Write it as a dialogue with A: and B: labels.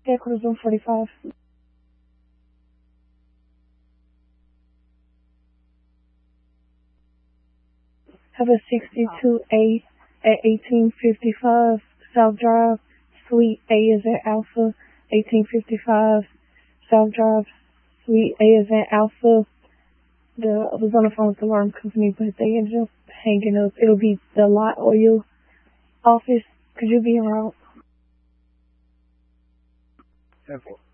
A: Yeah, cruising 45. Have a 62A at 1855 South Drive, Suite A is at Alpha, 1855 South Drive, Suite A is at Alpha. I was on the phone with the alarm company, but they ended up hanging up. It'll be the Lot Oil office. Could you be around?
B: 10-4.